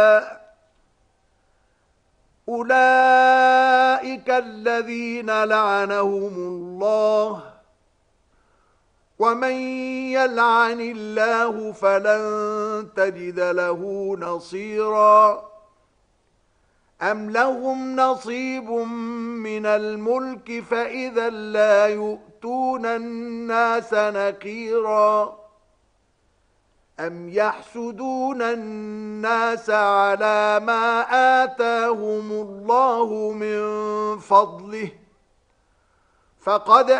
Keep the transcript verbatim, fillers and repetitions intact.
أولئك الذين لعنهم الله، ومن يلعن الله فلن تجد له نصيرا. أم لهم نصيب من الملك فإذا لا يؤتون الناس نقيرا. أم يحسدون الناس على ما آتاهم الله من فضله، فقد